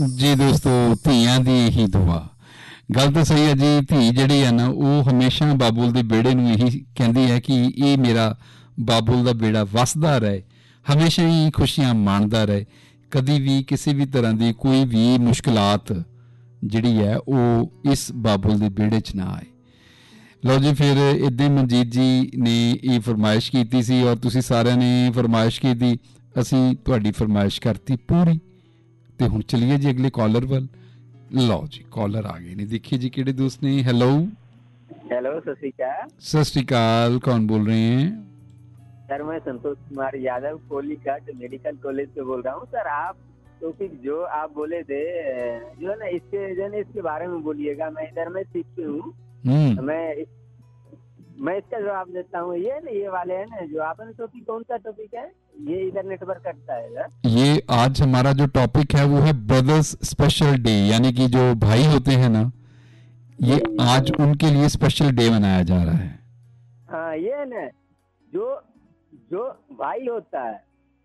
ਜੀ ਦੋਸਤੋ, ਧੀਆਂ ਦੀ ਇਹੀ ਦੁਆ। ਗੱਲ ਤਾਂ ਸਹੀ ਹੈ ਜੀ। ਧੀ ਜਿਹੜੀ ਹੈ ਨਾ, ਉਹ ਹਮੇਸ਼ਾ ਬਾਬੁਲ ਦੇ ਬੇੜੇ ਨੂੰ ਇਹੀ ਕਹਿੰਦੀ ਹੈ ਕਿ ਇਹ ਮੇਰਾ ਬਾਬੁਲ ਦਾ ਬੇੜਾ ਵਸਦਾ ਰਹੇ, ਹਮੇਸ਼ਾ ਹੀ ਖੁਸ਼ੀਆਂ ਮਾਣਦਾ ਰਹੇ, ਕਦੀ ਵੀ ਕਿਸੇ ਵੀ ਤਰ੍ਹਾਂ ਦੀ ਕੋਈ ਵੀ ਮੁਸ਼ਕਲਾਤ ਜਿਹੜੀ ਹੈ ਉਹ ਇਸ ਬਾਬੁਲ ਦੇ ਬੇੜੇ 'ਚ ਨਾ ਆਏ। ਲਓ ਜੀ, ਫਿਰ ਇੱਦਾਂ ਮਨਜੀਤ ਜੀ ਨੇ ਇਹ ਫਰਮਾਇਸ਼ ਕੀਤੀ ਸੀ ਔਰ ਤੁਸੀਂ ਸਾਰਿਆਂ ਨੇ ਫਰਮਾਇਸ਼ ਕੀਤੀ, ਅਸੀਂ ਤੁਹਾਡੀ ਫਰਮਾਇਸ਼ ਕਰਤੀ ਪੂਰੀ। ਤੇ ਹੁਣ ਚਲੀਏ ਜੀ ਅਗਲੇ ਕਾਲਰ ਵੱਲ। ਲਓ ਜੀ, ਕਾਲਰ ਆ ਗਏ ਨੇ, देखिए जी ਕਿਹੜੇ ਦੋਸਤ ਨੇ। हेलो हेलो सत श्रीकाल। सत श्रीकाल, कौन बोल रहे हैं? सर मैं संतोष कुमार यादव कोलीघाट मेडिकल कॉलेज से बोल रहा हूँ। सर आप टॉपिक जो आप बोले थे जो है ना इसके जो है ना इसके बारे में बोलिएगा। मैं इधर में सीखती हूँ। मैं इसका जवाब देता हूँ। ये ना ये वाले है ना जो आपने टॉपिक, कौन सा टॉपिक है ये? इधर नेटवर्क करता है इधर। ये आज हमारा जो टॉपिक है वो है ब्रदर्स स्पेशल डे, यानी कि जो भाई होते हैं ना, ये आज उनके लिए स्पेशल डे मनाया जा रहा है। हाँ, ये ना जो जो भाई होता है,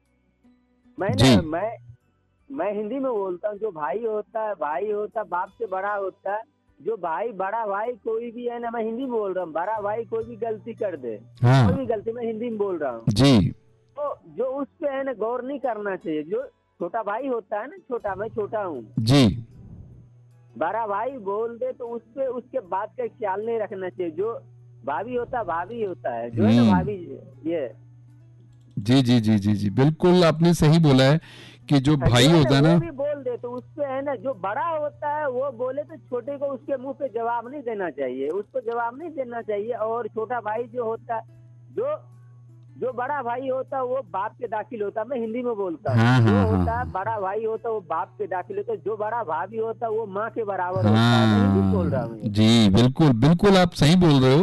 मैं हिंदी में बोलता हूँ। जो भाई होता है, भाई होता बाप से बड़ा होता है। जो भाई, बड़ा भाई कोई भी है ना, मैं हिंदी में बोल रहा हूँ, बड़ा भाई कोई भी गलती कर दे, हाँ। कोई भी गलती, मैं हिंदी में बोल रहा हूँ जी। तो जो उस पे है ना गौर नहीं करना चाहिए। जो छोटा भाई होता है ना, छोटा, मैं छोटा हूँ जी, बड़ा भाई बोल दे तो उस पे उसके बात का ख्याल नहीं रखना चाहिए। जो भाभी होता है जो है ना भाभी, ये जी जी जी जी जी, बिल्कुल आपने सही बोला है कि जो भाई होता है ना, भी बोल दे तो उसपे है ना, जो बड़ा होता है वो बोले तो छोटे को उसके मुंह पे जवाब नहीं देना चाहिए, उसको जवाब नहीं देना चाहिए। और छोटा भाई जो होता है, जो बड़ा भाई होता है वो बाप के दाखिल होता है। मैं हिंदी में बोलता हूँ। हाँ, जो हाँ, होता है हाँ। बड़ा भाई होता है वो बाप के दाखिल होता है। जो बड़ा भाभी होता है वो माँ के बराबर होता है। मैं हिंदी में बोल रहा हाँ हूँ। जी, बिल्कुल बिल्कुल आप सही बोल रहे हो।